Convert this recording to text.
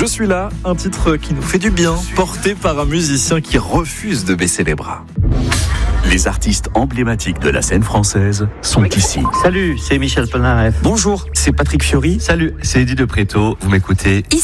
Je suis là, un titre qui nous fait du bien, porté par un musicien qui refuse de baisser les bras. Les artistes emblématiques de la scène française sont ici. Salut, c'est Michel Polnareff. Bonjour, c'est Patrick Fiori. Salut, c'est Eddie de Préto. Vous m'écoutez Ici